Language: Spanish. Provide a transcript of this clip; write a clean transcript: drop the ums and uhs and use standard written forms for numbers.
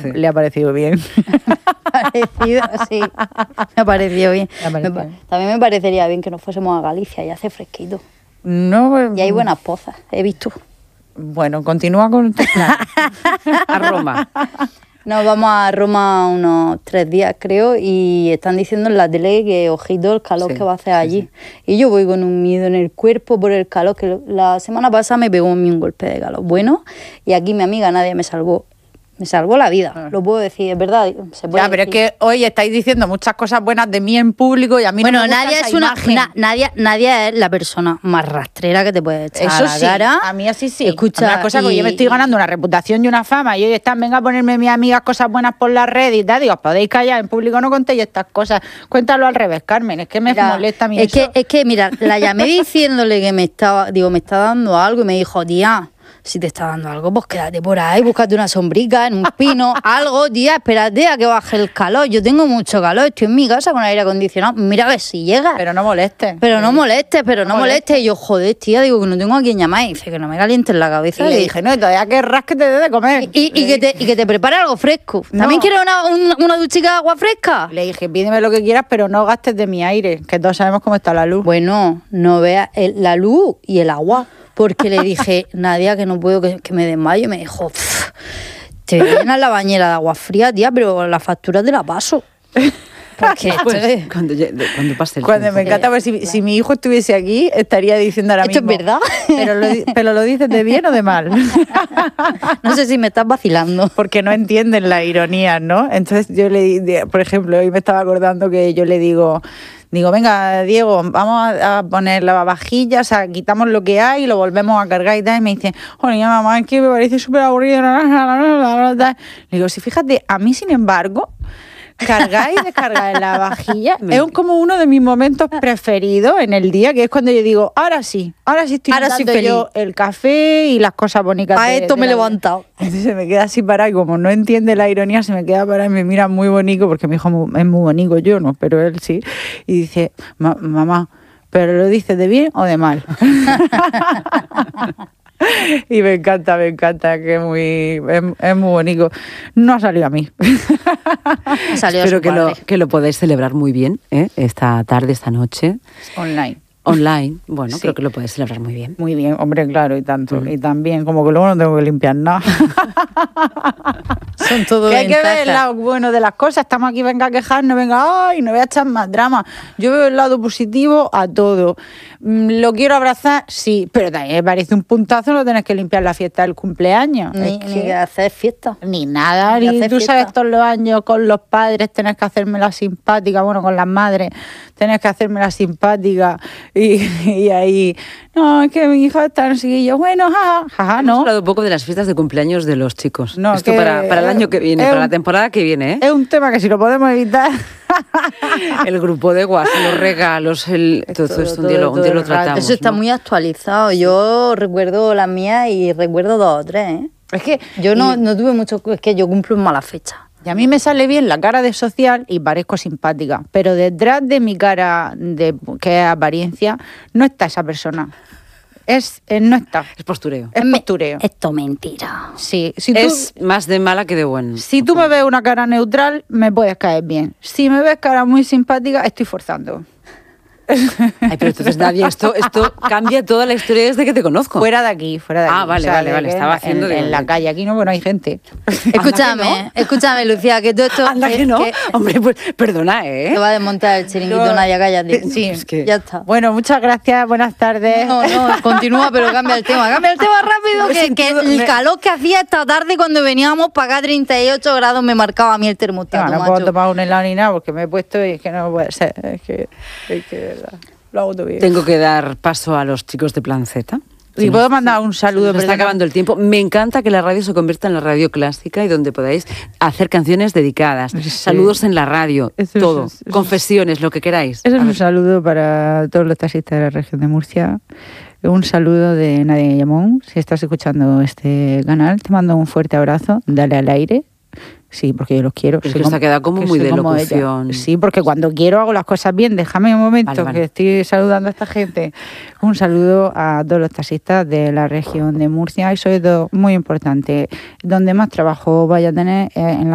parece? Le ha parecido bien. Sí, me ha parecido bien. parecido. También me parecería bien que nos fuésemos a Galicia y hace fresquito. No, Y hay buenas pozas, he visto. Bueno, continúa con tu plan. A Roma. Nos vamos a Roma unos 3 días, creo, y están diciendo en la tele que, ojito, el calor Sí, que va a hacer sí, allí. sí. Y yo voy con un miedo en el cuerpo por el calor, que la semana pasada me pegó a mí un golpe de calor. Bueno, y aquí mi amiga Nadia me salvó la vida, lo puedo decir, es verdad. Se puede Ya, pero es decir. que hoy estáis diciendo muchas cosas buenas de mí en público y a mí Bueno, no me gusta Nadia esa es una imagen. Nadia es la persona más rastrera que te puede echar a Eso la sí, cara. a mí así sí. Escucha, una cosa que y- yo me estoy ganando una reputación y una fama y hoy están, venga a ponerme mis amigas cosas buenas por la red y tal, digo, os podéis callar, en público no contéis estas cosas. Cuéntalo al revés, Carmen, es que me Mira, molesta a mí es eso. que, mira, la llamé diciéndole que me está dando algo y me dijo, tía, si te está dando algo, pues quédate por ahí, búscate una sombrica en un pino, algo, tía, espérate a que baje el calor. Yo tengo mucho calor, estoy en mi casa con aire acondicionado, mira a ver si llega. Pero no moleste. Pero no molestes, No molestes. Y yo, joder, tía, digo que no tengo a quien llamar. Y dice que no me calientes la Y cabeza. le dije, no, y todavía querrás que te dé de comer. y que te prepare algo fresco. No. ¿También quieres una duchica de agua fresca? Le dije, pídeme lo que quieras, pero no gastes de mi aire, que todos sabemos cómo está la luz. Bueno, no veas la luz y el agua. Porque le dije, Nadia, que no puedo, que me desmayo. Y me dijo, te llenas la bañera de agua fría, tía, pero la factura te la paso. Porque esto Pues, es, cuando pase el Cuando me tiempo. encanta, pues si mi hijo estuviese aquí, estaría diciendo ahora ¿esto es mismo. verdad? Pero lo dices de bien o de mal. No sé si me estás vacilando. Porque no entienden la ironía, ¿no? Entonces yo por ejemplo, hoy me estaba acordando que yo le digo, venga, Diego, vamos a poner lavavajillas, o sea, quitamos lo que hay y lo volvemos a cargar y tal. Y me dice, oye, mamá, es que me parece súper aburrido. Le digo, sí, fíjate, a mí, sin embargo, cargar y descargar en la vajilla es como uno de mis momentos preferidos en el día, que es cuando yo digo, ahora sí estoy Ahora soy notando yo el café y las cosas bonitas. A esto me he la vida. levantado. Entonces se me queda así parada y como no entiende la ironía, se me queda parada y me mira muy bonito, porque mi hijo es muy bonito, yo no, pero él sí. Y dice, mamá, ¿pero lo dices de bien o de mal? Y me encanta, que es muy bonito. No ha salido a mí. Salió a Espero su que lo podáis celebrar muy bien, esta tarde, esta noche. Online. Online, bueno, Sí. creo que lo podéis celebrar muy bien. Muy bien, hombre, claro, y tanto. Y también, como que luego no tengo que limpiar nada. Son todo Que hay que ver el ventajas. lado bueno de las cosas. Estamos aquí, venga a quejarnos, venga, ay, no voy a echar más drama. Yo veo el lado positivo a todo. ¿Lo quiero abrazar? Sí, pero también me parece un puntazo no tener que limpiar la fiesta del cumpleaños. Ni Es que- que hacer fiesta. Ni nada, Ni ni hacer tú fiesta. sabes todos los años con los padres tenés que hacérmela simpática, bueno, con las madres tenés que hacérmela simpática y ahí, no, es que mi hijo está no sé qué, y yo, bueno, jaja, Hemos no. hablado un poco de las fiestas de cumpleaños de los chicos. No, Esto que para el año que viene, es para la un- temporada que viene, ¿eh? Es un tema que si lo podemos evitar. El grupo de WhatsApp, los regalos, todo esto un día lo todo el rato. tratamos. Eso está ¿no? muy actualizado. Yo recuerdo las mías y recuerdo 2 o 3, ¿eh? Es que Yo no tuve mucho... Es que yo cumplo en mala fecha. y a mí me sale bien la cara de social y parezco simpática, pero detrás de mi cara, que es apariencia, no está esa persona. No está. Es postureo. Es postureo. Esto es mentira. Sí, si tú, Es más de mala que de buen. si tú me ves una cara neutral, me puedes caer bien. Si me ves cara muy simpática, estoy forzando. Ay, pero entonces, Nadia, esto cambia toda la historia desde que te conozco. Fuera de aquí, fuera de aquí. Ah, vale, vale, que estaba haciendo en de- la calle. Aquí no, bueno, hay gente. Escúchame, Lucía, que todo esto... Anda que no. Hombre, pues perdona, ¿eh? Te va a desmontar el chiringuito, No. Nadia, cállate. Sí, es que- Ya está. Bueno, muchas gracias, buenas tardes. No, continúa, pero cambia el tema. Cambia el tema rápido, Me he que sentido- el calor que hacía esta tarde cuando veníamos para acá, 38 grados, me marcaba a mí el termostato, No, no puedo macho. tomar un helado ni nada porque me he puesto y es que no puede ser. Es que de verdad, lo hago todo bien. Tengo que dar paso a los chicos de Plan Z. Y puedo mandar un saludo. Se nos está perdona. acabando el tiempo. Me encanta que la radio se convierta en la radio clásica y donde podáis hacer canciones dedicadas. Sí. Saludos en la radio, Eso es- todo. eso es- Confesiones, lo que queráis. Eso es A un ver. saludo para todos los taxistas de la región de Murcia. Un saludo de Nadia Guillamón. Si estás escuchando este canal, te mando un fuerte abrazo. Dale al aire. Sí, porque yo los quiero. Es Soy que esto ha quedado como que muy soy de como ella. locución. Sí, porque cuando quiero hago las cosas bien. Déjame un momento, Vale, vale. que estoy saludando a esta gente. Un saludo a todos los taxistas de la región de Murcia y sobre todo, muy importante, donde más trabajo vaya a tener en la